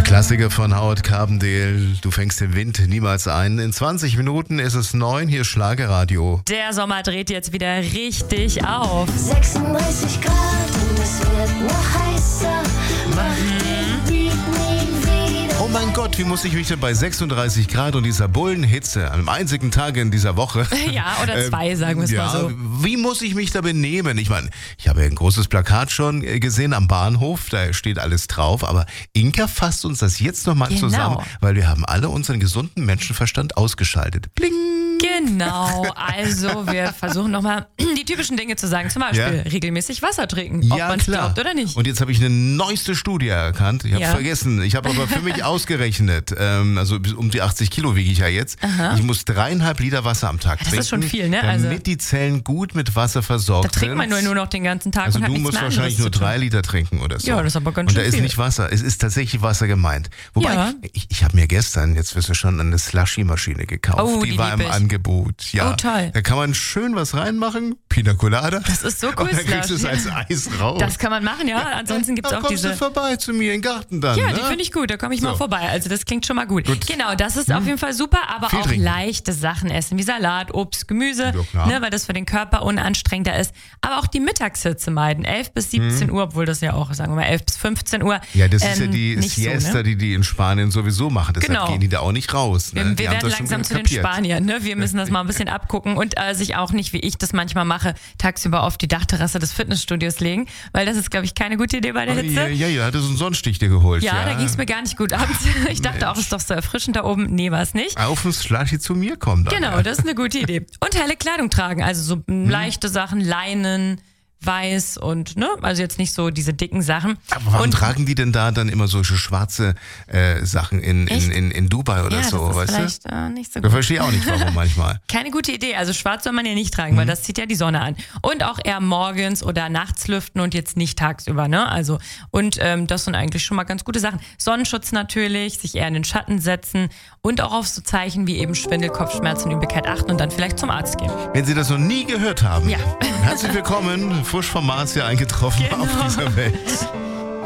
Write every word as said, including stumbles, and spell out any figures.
Klassiker von Howard Carpendale, du fängst den Wind niemals ein. In zwanzig Minuten ist es neun, hier ist Schlagerradio. Der Sommer dreht jetzt wieder richtig auf. sechsunddreißig Grad und es wird noch heißer. Mach den Beat nie wieder. Oh mein Gott, wie muss ich mich denn bei sechsunddreißig Grad und dieser Bullenhitze, am einzigen Tag in dieser Woche... Ja, oder zwei, sagen wir es ja, mal so. Wie muss ich mich da benehmen? Ich meine, ich habe ja ein großes Plakat schon gesehen am Bahnhof, da steht alles drauf, aber Inka fasst uns das jetzt nochmal Genau. zusammen, weil wir haben alle unseren gesunden Menschenverstand ausgeschaltet. Bling! Genau, also wir versuchen nochmal die typischen Dinge zu sagen. Zum Beispiel Ja. regelmäßig Wasser trinken, ob Ja, man es klar. glaubt oder nicht. Und jetzt habe ich eine neueste Studie erkannt. Ich habe Ja. vergessen. Ich habe aber für mich ausgerechnet, ähm, also bis um die achtzig Kilo wiege ich ja jetzt. Aha. Ich muss dreieinhalb Liter Wasser am Tag Das ist trinken. schon viel, ne? Damit Also- die Zellen gut mit Wasser versorgt Da trinkt man sind. nur, nur noch den ganzen Tag Also und hat du nichts musst mehr wahrscheinlich nur anderes zu tun. drei Liter trinken oder so. Ja, das ist aber ganz Und da schön ist viel. nicht Wasser. Es ist tatsächlich Wasser gemeint. Wobei, Ja. ich, ich habe mir gestern, jetzt wirst du schon, eine Slushy-Maschine gekauft. Oh, die die war lieb im ich. Angebot. Ja. Oh, toll. Da kann man schön was reinmachen. Pina Colada. Das ist so cool, Und dann kriegst du es Slush. als Eis raus. Das kann man machen, ja. Ansonsten gibt es Da auch kommst diese... du vorbei zu mir in den Garten dann. Ja, ne? die finde ich gut, da komme ich So. mal vorbei. Also das klingt schon mal gut. Gut. Genau, das ist auf jeden Fall super, aber Viel auch trinken. leichte Sachen essen, wie Salat, Obst, Gemüse, Ja, klar. ne, weil das für den Körper unanstrengender ist. Aber auch die Mittagshitze meiden, elf bis siebzehn Uhr, obwohl das ja auch, sagen wir mal, elf bis fünfzehn Uhr. Ja, das ist ja ähm, die nicht Siesta, so, ne? die die in Spanien sowieso machen. Deshalb Genau. gehen die da auch nicht raus. Ne? Wir, Die wir haben werden das schon langsam zu den kapiert. Spaniern, ne? Wir müssen das mal ein bisschen abgucken und äh, sich auch nicht, wie ich das manchmal mache, tagsüber auf die Dachterrasse des Fitnessstudios legen, weil das ist, glaube ich, keine gute Idee bei der Oh, Hitze. ja, ja, ja, hat so einen Sonnenstich dir geholt. Ja, Ja, da ging es mir gar nicht gut abends. Ich dachte auch, das ist doch so erfrischend da oben. Nee, war es nicht. Auf ins Slushy zu mir kommen dann. Genau, ja. das ist eine gute Idee. Und helle Kleidung tragen, also so Hm. leichte Sachen, Leinen, weiß und, ne, also jetzt nicht so diese dicken Sachen. Aber warum und tragen die denn da dann immer solche schwarze äh, Sachen in, in, Echt? in, in Dubai oder ja, so, das ist weißt vielleicht du? äh, nicht so Ich gut. verstehe auch nicht, warum manchmal. Keine gute Idee. Also schwarz soll man ja nicht tragen, weil das zieht ja die Sonne an. Und auch eher morgens oder nachts lüften und jetzt nicht tagsüber, ne? Also, und ähm, das sind eigentlich schon mal ganz gute Sachen. Sonnenschutz natürlich, sich eher in den Schatten setzen und auch auf so Zeichen wie eben Schwindel, Kopfschmerzen, Übelkeit achten und dann vielleicht zum Arzt gehen. Wenn Sie das noch nie gehört haben, Ja. herzlich willkommen, frisch vom Mars hier eingetroffen Genau. auf dieser Welt.